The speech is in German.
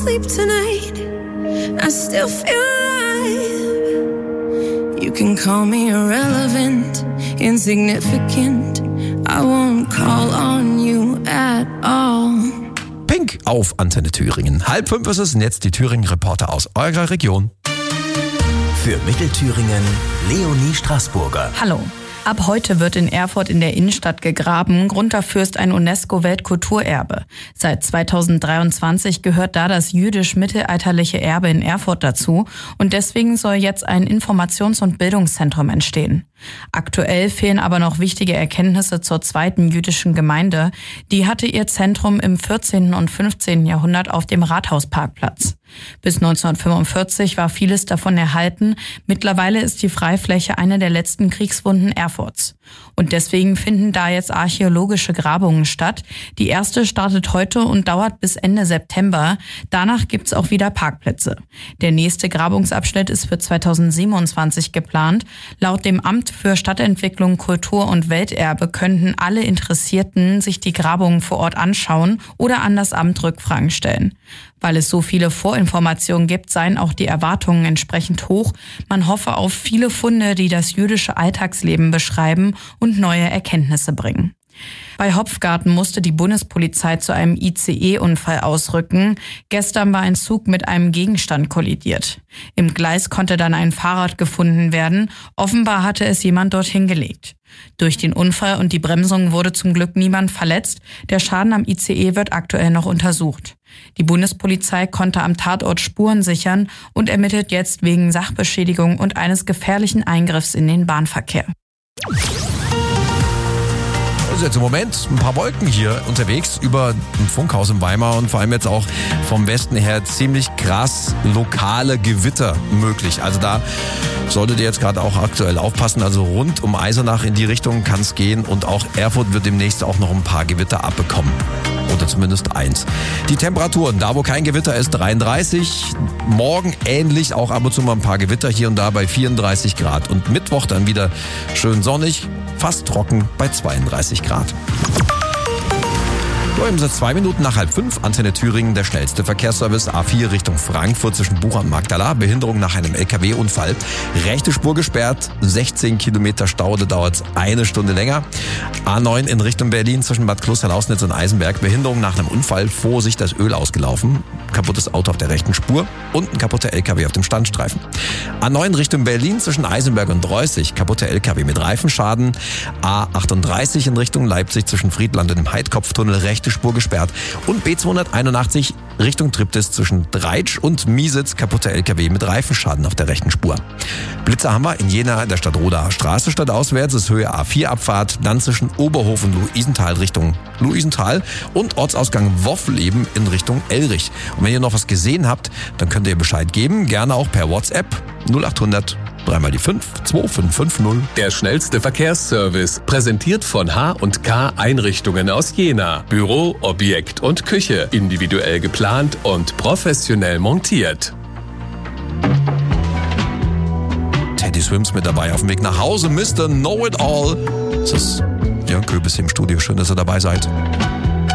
sleep tonight, I still feel alive. You can call me irrelevant, insignificant, I won't call on you at all. Pink auf Antenne Thüringen. 4:30 ist es und jetzt die Thüringen-Reporter aus eurer Region. Für Mittelthüringen Leonie Straßburger. Hallo. Ab heute wird in Erfurt in der Innenstadt gegraben. Grund dafür ist ein UNESCO-Weltkulturerbe. Seit 2023 gehört da das jüdisch-mittelalterliche Erbe in Erfurt dazu. Und deswegen soll jetzt ein Informations- und Bildungszentrum entstehen. Aktuell fehlen aber noch wichtige Erkenntnisse zur zweiten jüdischen Gemeinde. Die hatte ihr Zentrum im 14. und 15. Jahrhundert auf dem Rathausparkplatz. Bis 1945 war vieles davon erhalten. Mittlerweile ist die Freifläche eine der letzten Kriegswunden Erfurts. Und deswegen finden da jetzt archäologische Grabungen statt. Die erste startet heute und dauert bis Ende September. Danach gibt's auch wieder Parkplätze. Der nächste Grabungsabschnitt ist für 2027 geplant. Laut dem Amt für Stadtentwicklung, Kultur und Welterbe könnten alle Interessierten sich die Grabungen vor Ort anschauen oder an das Amt Rückfragen stellen. Weil es so viele Vorinformationen gibt, seien auch die Erwartungen entsprechend hoch. Man hoffe auf viele Funde, die das jüdische Alltagsleben beschreiben und neue Erkenntnisse bringen. Bei Hopfgarten musste die Bundespolizei zu einem ICE-Unfall ausrücken. Gestern war ein Zug mit einem Gegenstand kollidiert. Im Gleis konnte dann ein Fahrrad gefunden werden. Offenbar hatte es jemand dorthin gelegt. Durch den Unfall und die Bremsung wurde zum Glück niemand verletzt. Der Schaden am ICE wird aktuell noch untersucht. Die Bundespolizei konnte am Tatort Spuren sichern und ermittelt jetzt wegen Sachbeschädigung und eines gefährlichen Eingriffs in den Bahnverkehr. Also jetzt im Moment ein paar Wolken hier unterwegs über ein Funkhaus in Weimar und vor allem jetzt auch vom Westen her ziemlich krass lokale Gewitter möglich. Also da solltet ihr jetzt gerade auch aktuell aufpassen. Also rund um Eisenach in die Richtung kann es gehen und auch Erfurt wird demnächst auch noch ein paar Gewitter abbekommen. Oder zumindest eins. Die Temperaturen, da wo kein Gewitter ist, 33. Morgen ähnlich, auch ab und zu mal ein paar Gewitter hier und da bei 34 Grad. Und Mittwoch dann wieder schön sonnig, fast trocken bei 32 Grad. So, eben seit 2 Minuten nach 4:30, Antenne Thüringen, der schnellste Verkehrsservice, A4 Richtung Frankfurt zwischen Bucha und Magdala, Behinderung nach einem LKW-Unfall, rechte Spur gesperrt, 16 Kilometer Stau, da dauert es 1 Stunde länger. A9 in Richtung Berlin zwischen Bad Kloster-Lausnitz und Eisenberg, Behinderung nach einem Unfall, Vorsicht, das Öl ausgelaufen, kaputtes Auto auf der rechten Spur und ein kaputter LKW auf dem Standstreifen. A9 Richtung Berlin zwischen Eisenberg und Reußig, kaputter LKW mit Reifenschaden, A38 in Richtung Leipzig zwischen Friedland und dem Heidkopftunnel, rechte Spur gesperrt und B281 Richtung Triptis zwischen Dreitsch und Miesitz, kaputter LKW mit Reifenschaden auf der rechten Spur. Blitzer haben wir in Jena in der Stadt Rodaer Straße stadtauswärts, ist Höhe A4 Abfahrt, dann zwischen Oberhof und Luisenthal Richtung Luisenthal und Ortsausgang Woffleben in Richtung Elrich. Und wenn ihr noch was gesehen habt, dann könnt ihr Bescheid geben, gerne auch per WhatsApp 0800 3 die 5 2550. Der schnellste Verkehrsservice, präsentiert von H&K Einrichtungen aus Jena. Büro, Objekt und Küche, individuell geplant und professionell montiert. Teddy Swims mit dabei auf dem Weg nach Hause, Mr. Know It All. Das ist Jörn Köbis im Studio, schön, dass ihr dabei seid.